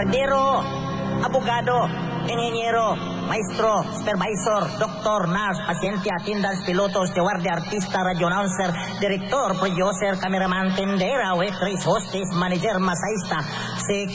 barbero, abogado, ingenyero, maestro, supervisor, doktor, nurse, pasyente, attendants, piloto, steward, artista, radio announcer, director, producer, cameraman, tendera, waitress, hostess, manager, masahista,